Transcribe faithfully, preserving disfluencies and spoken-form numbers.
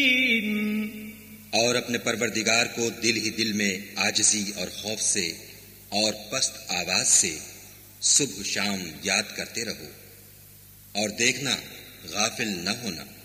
और अपने परवरदिगार को दिल ही दिल में आजिजी और खौफ से और पस्त आवाज से सुबह शाम याद करते रहो और देखना गाफिल न होना।